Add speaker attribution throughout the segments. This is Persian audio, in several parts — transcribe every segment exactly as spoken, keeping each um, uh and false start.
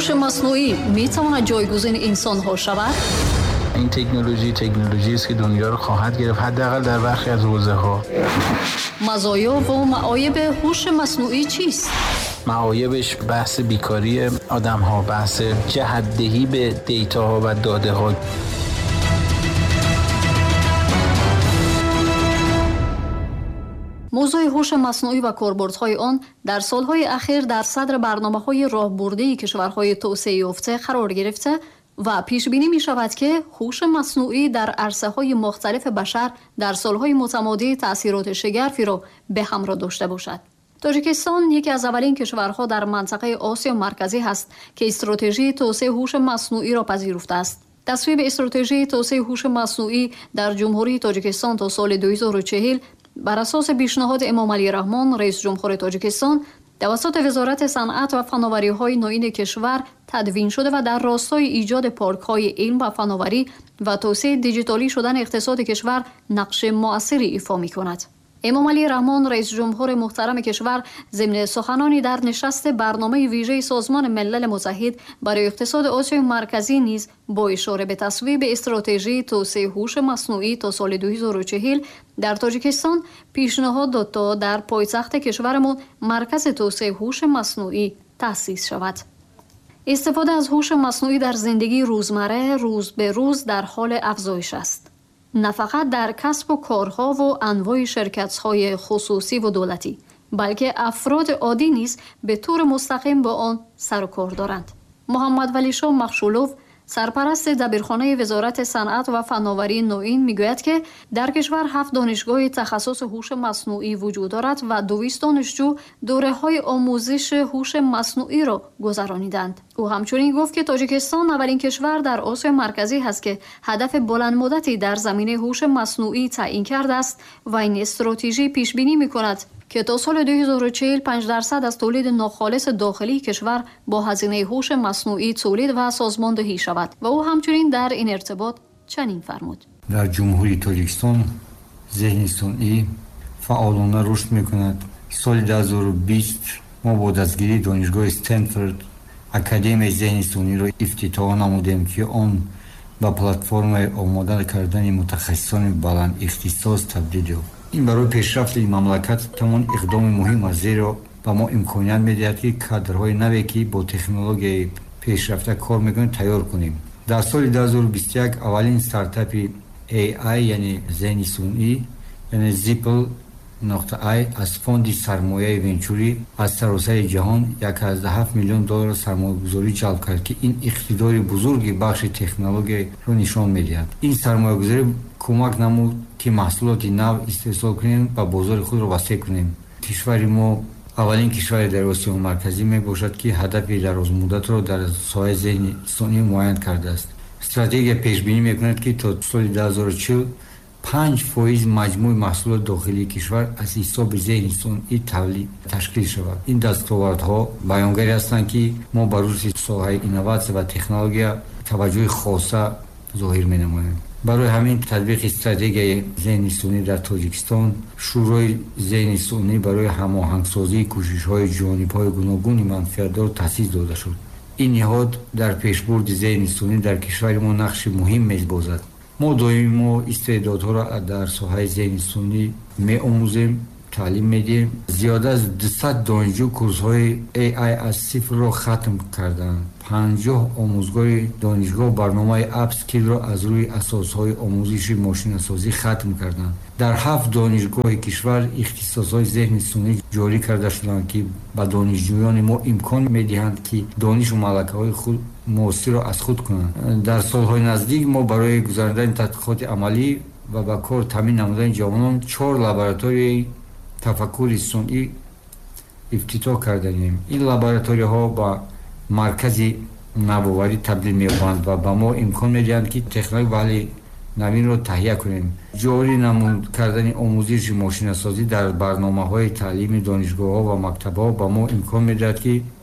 Speaker 1: هوش مصنوعی میتواند جایگزین انسان ها شود؟
Speaker 2: این تکنولوژی تکنولوژی است که دنیا رو خواهد گرفت، حداقل در برخی از حوزه‌ها.
Speaker 1: مزایا و معایب هوش مصنوعی چیست؟
Speaker 2: معایبش بحث بیکاری آدم‌ها، بحث جهت‌دهی به دیتاها و داده‌ها.
Speaker 1: موضوع هوش مصنوعی و کاربردهای آن در سالهای اخیر در صدر برنامه‌های راهبردی کشورهای توسعه یافته قرار گرفته و پیش بینی می شود که هوش مصنوعی در عرصه‌های مختلف بشر در سالهای متمادی تأثیرات شگرفی را به همراه داشته باشد. تاجیکستان یکی از اولین کشورها در منطقه آسیا مرکزی هست که استراتژی توسعه هوش مصنوعی را پذیرفته است. تصویب استراتژی توسعه هوش مصنوعی در جمهوری تاجیکستان تا سال دو هزار و چهل بر اساس پیشنهاد امام علی رحمان رئیس جمهور تاجیکستان توسط وزارت صنعت و فناوری‌های نوین کشور تدوین شده و در راستای ایجاد پارک‌های علم و فناوری و توسعه دیجیتالی شدن اقتصاد کشور نقش مؤثری ایفا می‌کند. امام علی رحمان رئیس جمهور محترم کشور ضمن سخنانی در نشست برنامه ویژه سازمان ملل متحد برای اقتصاد آسیای مرکزی نیز با اشاره به تصویب استراتژی توسعه هوش مصنوعی تا سال دو هزار و چهل در تاجیکستان پیشنهاد داد تا در پایتخت کشورمان مرکز توسعه هوش مصنوعی تأسیس شود. استفاده از هوش مصنوعی در زندگی روزمره روز به روز در حال افزایش است. نه فقط در کسب و کارها و انواع شرکت‌های خصوصی و دولتی، بلکه افراد عادی نیز به طور مستقیم با آن سر و کار دارند. محمد ولی شاه مخشولوف، سرپرست دبیرخانه وزارت صنعت و فناوری نوین میگوید که در کشور هفت دانشگاه تخصص هوش مصنوعی وجود دارد و دویست دانشجو دوره‌های آموزش هوش مصنوعی را گذرانیدند. او همچنین گفت که تاجیکستان اولین کشور در آسیا مرکزی است که هدف بلند مدتی در زمینه هوش مصنوعی تعیین کرده است و این استراتژی پیش بینی می‌کند که تا سال دو هزار و چهل پنج درصد از تولید ناخالص داخلی کشور با هزینه هوش مصنوعی تولید و سازماندهی شود. و او همچنین در این ارتباط چنین فرمود:
Speaker 3: در جمهوری تاجیکستان ذهن صنعی فعالانه رشد می‌کند. سال دو هزار و بیست ما با دستگیری دانشگاه استنفورد اکادمی ذهن صنعی را افتتاح نمودیم که آن به پلتفرم آماده کردن متخصصان بلند اختصاص تبدیل یافت. این برای پیشرفت این مملکت تمام اقدام مهم است، زیرا به ما امکانیت می‌دهد که کادرهای نوی که با تکنولوژی پیشرفته کار می‌کنند تیار کنیم. در سال دو هزار و بیست و یک اولین استارتاپ ای آی یعنی ذهن صنعی یعنی زیپل نقطه آی از فوند سرمایه ونچوری از سراسر جهان یک از هفت میلیون دلار سرمایه‌گذاری جلب کرد که این اقتدار بزرگی بخش تکنولوژی را نشان می‌دهد. این سرمایه‌گذاری کمک نمود که محصولات نو استحصال کنیم و بازار خود را وسیع کنیم. کشور ما اولین کشور در آسیا مرکزی می باشد که هدف دراز مدت را در ساحه ذهن صنعی معین کرده است. استراتژی پیش بینی می‌کند که تا سال دو هزار و چهل پنج فیصد مجموع محصولات داخلی کشور از حساب ذهن صنعی تولید تشکیل شود. این دستاوردها بیانگر هستند که ما بر روی ساحه اینواسیون و تکنولوژی توجه خاصه ظاهر می‌نماییم. برای همین تطبیق استراتژی ذهن صنعی در تاجیکستان شورای ذهن صنعی برای هماهنگسازی کوشش‌های جانب‌های گوناگون منفعت‌دار تأسیس داده شد. این نهاد در پیشبرد ذهن صنعی در کشور ما نقش مهم می‌بازد. ما دائم ما استعدادها را در ساحه ذهن صنعی می‌آموزیم، تعلیم میدیم. زیاده از دویست دانشجو کورس‌های ای آی از صفر را ختم کردند. پنجاه آموزگار دانشگاه برنامه اپسکیل را از روی اساس‌های آموزش ماشین‌سازی ختم کردند. در هفت دانشگاه کشور اختصاص‌های ذهن صنعی جاری کرده شدند که به دانشجویان ما امکان می‌دهند که دانش و ملکه‌های خود معاصر را از خود کنند. در سال‌های نزدیک ما برای گذراندن تحقیقات عملی و به کار تامین نمودن جوانان چهار لابراتوری تفکر صنعی افتتاح کردیم. این لابراتوری ها با مرکزی نوآوری تبدیل می‌شوند و به ما امکان می‌دهند که تکنولوژی ولی نوین را تهیه کنیم. جاری نمود کردن آموزش ماشین‌سازی در برنامه‌های تعلیمی دانشگاه‌ها و مکتب‌ها به ما امکان می‌دهد که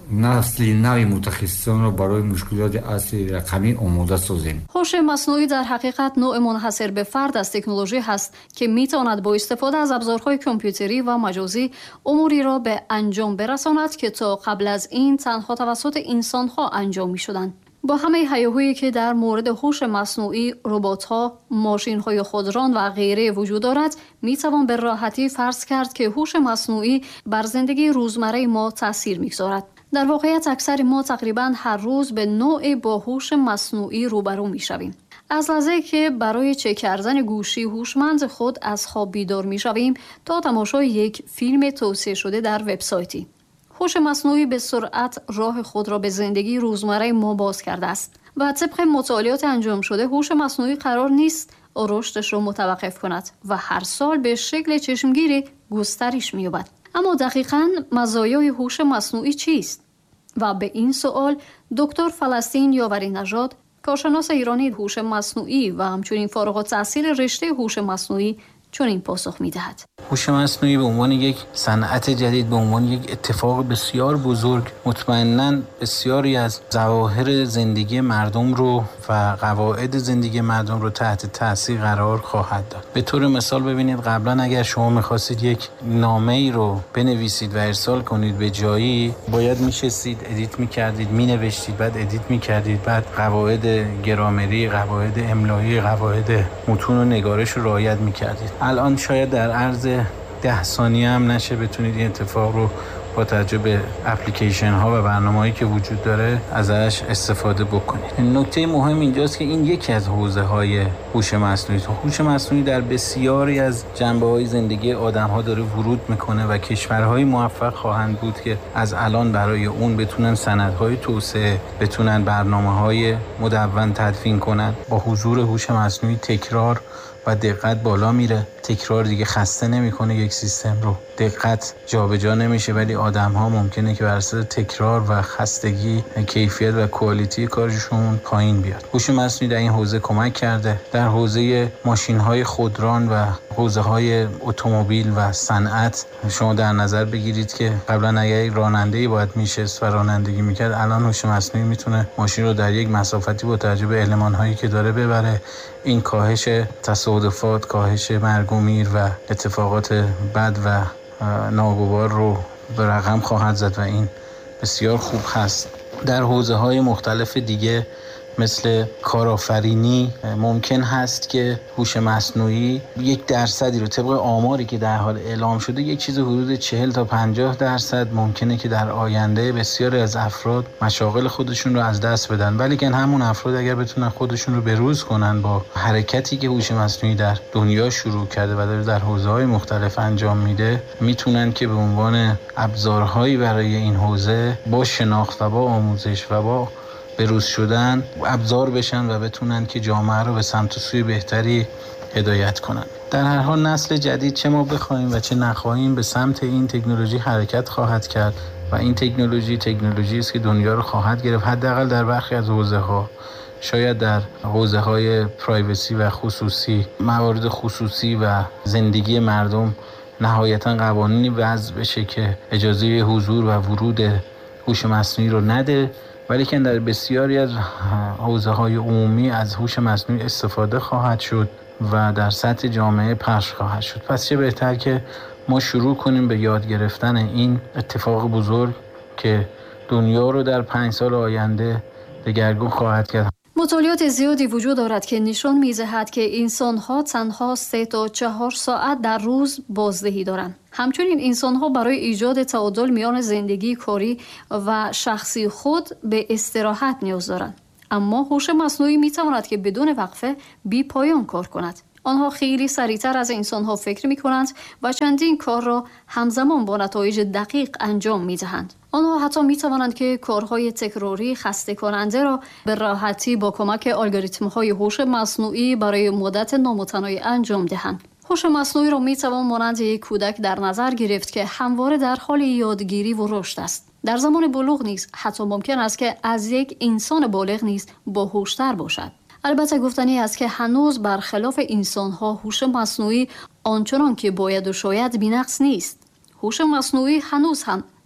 Speaker 3: نسل نوی متخصصان را برای مشکلات عصر رقمی آماده سازیم.
Speaker 1: هوش مصنوعی در حقیقت نوع منحصر به فرد از تکنولوژی هست که میتواند با استفاده از ابزارهای کامپیوتری و مجازی اموری را به انجام برساند که تا قبل از این تنها توسط انسانها انجام میشدند. با همه هیاهویی که در مورد هوش مصنوعی، ربات‌ها، ماشین‌های خودران و غیره وجود دارد، می‌توان به راحتی فرض کرد که هوش مصنوعی بر زندگی روزمره ما تأثیر می‌گذارد. در واقعیت اکثر ما تقریباً هر روز به نوعی با هوش مصنوعی روبرو می‌شویم. از لحظه که برای چک کردن گوشی هوشمند خود از خواب بیدار می‌شویم تا تماشای یک فیلم توصیه شده در وبسایتی. هوش مصنوعی به سرعت راه خود را به زندگی روزمره ما باز کرده است و طبق مطالعات انجام شده هوش مصنوعی قرار نیست رشدش را متوقف کند و هر سال به شکل چشمگیری گسترش می‌یابد. اما دقیقاً مزایای هوش مصنوعی چیست؟ و به این سوال دکتر فلسطین یاوری نژاد، کارشناس ایرانی هوش مصنوعی و همچنین فارغ التحصیل رشته هوش مصنوعی، چون این پاسخ می‌دهد.
Speaker 2: هوش مصنوعی به عنوان یک صنعت جدید، به عنوان یک اتفاق بسیار بزرگ، مطمئناً بسیاری از ظواهر زندگی مردم رو و قواعد زندگی مردم رو تحت تاثیر قرار خواهد داد. به طور مثال ببینید، قبلا اگر شما می‌خواستید یک نامه‌ای رو بنویسید و ارسال کنید به جایی، باید می‌شستید ادیت می‌کردید، می‌نوشتید، بعد ادیت می‌کردید، بعد قواعد گرامری، قواعد املایی، قواعد متون و نگارش رو رعایت می‌کردید. الان شاید در عرض ده ثانیه هم نشه بتونید این اتفاق رو با توجه به اپلیکیشن ها و برنامه‌هایی که وجود داره ازش استفاده بکنید. نکته مهم اینجاست که این یکی از حوزه‌های هوش مصنوعی است. هوش مصنوعی در بسیاری از جنبه‌های زندگی آدم‌ها داره ورود میکنه و کشورهای موفق خواهند بود که از الان برای اون بتونن سندهای توسعه، بتونن برنامه‌های مدون تدوین کنن. با حضور هوش مصنوعی تکرار و دقت بالا میره. تکرار دیگه خسته نمیکنه یک سیستم رو. دقت جابجا نمیشه، ولی آدم ها ممکنه که بر اساس تکرار و خستگی کیفیت و کوالیتی کارشون پایین بیاد. هوش مصنوعی در این حوزه کمک کرده. در حوزه ماشین های خودران و حوزه های اتومبیل و صنعت شما در نظر بگیرید که قبلا اگر راننده‌ای باید میشست و رانندگی میکرد، الان هوش مصنوعی میتونه ماشین رو در یک مسافتی با توجه به المان هایی که داره ببره. این کاهش تصادفات، کاهش مرگ و میر و اتفاقات بد و ناگوار رو به رقم خواهد زد و این بسیار خوب هست. در حوزه‌های مختلف دیگه مثل کارآفرینی ممکن هست که هوش مصنوعی یک درصدی رو طبق آماری که در حال اعلام شده، یک چیز حدود چهل تا پنجاه درصد ممکنه که در آینده بسیاری از افراد مشاغل خودشون رو از دست بدن. ولی که همون افراد اگر بتونن خودشون رو بروز کنن با حرکتی که هوش مصنوعی در دنیا شروع کرده و داره در حوزه‌های مختلف انجام میده، میتونن که به عنوان ابزارهایی برای این حوزه با شناخت و با آموزش و با بروز شدن ابزار بشن و بتونن که جامعه رو به سمت و سوی بهتری هدایت کنن. در هر حال نسل جدید چه ما بخوایم و چه نخواهیم به سمت این تکنولوژی حرکت خواهد کرد و این تکنولوژی تکنولوژی است که دنیا رو خواهد گرفت، حداقل در برخی از حوزه‌ها. شاید در حوزه‌های پرایوسی و خصوصی، موارد خصوصی و زندگی مردم نهایتاً قوانینی وضع بشه که اجازه حضور و ورود هوش مصنوعی رو نده، ولی که در بسیاری از حوزه‌های عمومی از هوش مصنوعی استفاده خواهد شد و در سطح جامعه پخش خواهد شد. پس چه بهتر که ما شروع کنیم به یاد گرفتن این اتفاق بزرگ که دنیا رو در پنج سال آینده دگرگون خواهد کرد.
Speaker 1: مطالعات زیادی وجود دارد که نشان می‌دهد که انسان‌ها تنها سه تا چهار ساعت در روز بازدهی دارند. همچنین انسان‌ها برای ایجاد تعادل میان زندگی کاری و شخصی خود به استراحت نیاز دارند. اما هوش مصنوعی می‌تواند که بدون وقفه بی پایان کار کند. آنها خیلی سریعتر از انسان‌ها فکر می‌کنند و چندین کار را همزمان با نتایج دقیق انجام می‌دهند. آنها حتی می‌توانند که کارهای تکراری خسته کننده را به راحتی با کمک الگوریتم‌های هوش مصنوعی برای مدت نامتناهی انجام دهند. هوش مصنوعی را می‌توان مانند یک کودک در نظر گرفت که همواره در حال یادگیری و رشد است. در زمان بلوغ نیز حتی ممکن است که از یک انسان بالغ نیز باهوش‌تر باشد. البته گفتنی است که هنوز برخلاف انسان‌ها هوش مصنوعی آنچنان که باید و شاید بی‌نقص نیست. هوش مصنوعی هنوز هم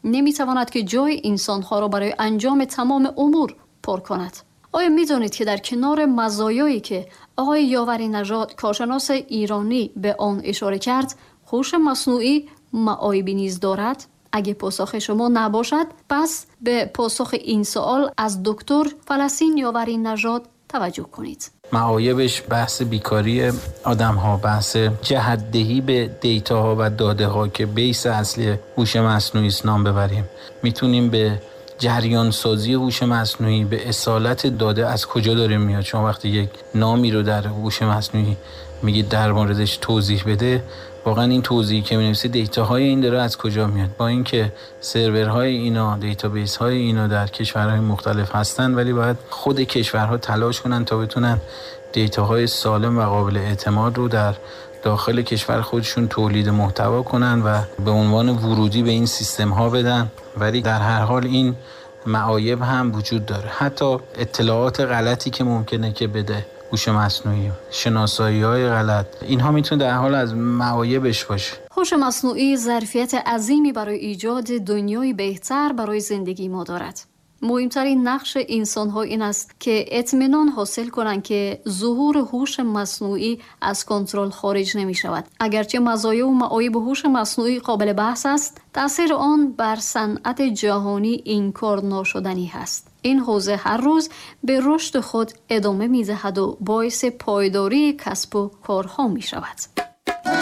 Speaker 1: نمیتواند که جای انسانها را برای انجام تمام امور پر کند. آیا میدانید که در کنار مزایایی که آقای یاوری نژاد کارشناس ایرانی به آن اشاره کرد، هوش مصنوعی معایبی نیز دارد؟ اگه پاسخ شما نباشد، پس به پاسخ این سوال از دکتر فلسطین یاوری نژاد توجه کنید.
Speaker 2: معایبش بحث بیکاری آدم ها، بحث جهت‌دهی به دیتا ها و داده ها که بیس اصلی هوش مصنوعی است نام ببریم. میتونیم به جریان سازی هوش مصنوعی، به اصالت داده از کجا داره میاد. چون وقتی یک نامی رو در هوش مصنوعی میگید در موردش توضیح بده، واقعا این توضیحی که می‌نویسه دیتاهای این داره از کجا میاد. با اینکه سرورهای اینا، دیتابیس های اینا در کشورهای مختلف هستن، ولی باید خود کشورها تلاش کنن تا بتونن دیتاهای سالم و قابل اعتماد رو در داخل کشور خودشون تولید محتوا کنن و به عنوان ورودی به این سیستم ها بدن. ولی در هر حال این معایب هم وجود داره. حتی اطلاعات غلطی که ممکنه که بده هوش مصنوعی، شناسایی‌های غلط، اینها میتونه در حال از معایبش باشه.
Speaker 1: هوش مصنوعی ظرفیت عظیمی برای ایجاد دنیای بهتر برای زندگی ما دارد. مهمترین نقش انسان‌ها این است که اطمینان حاصل کنند که ظهور هوش مصنوعی از کنترل خارج نمی‌شود. اگرچه مزایا و معایب هوش مصنوعی قابل بحث است، تأثیر آن بر صنعت جهانی انکار ناشدنی است. این حوزه هر روز به رشد خود ادامه می‌دهد و باعث پایداری کسب و کارها می‌شود.